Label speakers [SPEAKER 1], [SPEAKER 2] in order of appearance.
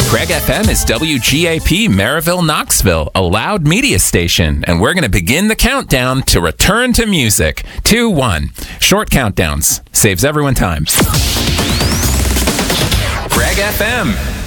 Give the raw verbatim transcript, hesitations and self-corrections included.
[SPEAKER 1] Craig F M is W G A P Maryville, Knoxville, a loud media station, and we're going to begin the countdown to return to music. Two, one. Short countdowns. Saves everyone time. Craig F M.